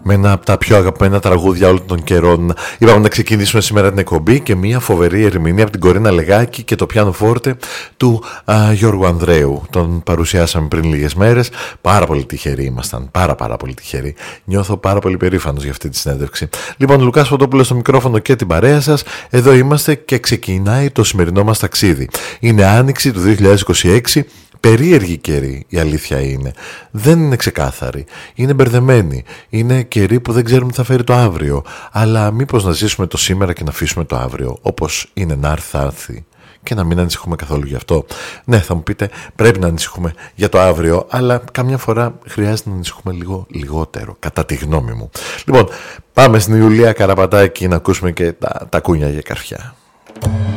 με ένα από τα πιο αγαπημένα τραγούδια όλων των καιρών. Είπαμε να ξεκινήσουμε σήμερα την εκπομπή και μια φοβερή ερμηνεία από την Κορίνα Λεγάκη και το πιάνο φόρτε του Γιώργου Ανδρέου. Τον παρουσιάσαμε πριν λίγες μέρες. Πάρα πολύ τυχεροί ήμασταν. Πάρα πολύ τυχεροί. Νιώθω πάρα πολύ περήφανος για αυτή τη συνέντευξη. Λοιπόν, Λουκάς Φωτόπουλος στο μικρόφωνο και την παρέα σας. Εδώ είμαστε και ξεκινάει το σημερινό μας ταξίδι. Είναι Άνοιξη του 2026. Περίεργη καιρή, η αλήθεια είναι. Δεν είναι ξεκάθαρη. Είναι μπερδεμένη. Είναι καιρή που δεν ξέρουμε τι θα φέρει το αύριο. Αλλά μήπως να ζήσουμε το σήμερα και να αφήσουμε το αύριο. Όπως είναι να έρθει, θα έρθει. Και να μην ανησυχούμε καθόλου γι' αυτό. Ναι, θα μου πείτε, πρέπει να ανησυχούμε για το αύριο. Αλλά καμιά φορά χρειάζεται να ανησυχούμε λίγο λιγότερο. Κατά τη γνώμη μου. Λοιπόν, πάμε στην Ιουλία Καραπατάκη να ακούσουμε και τα κούνια για καρφιά.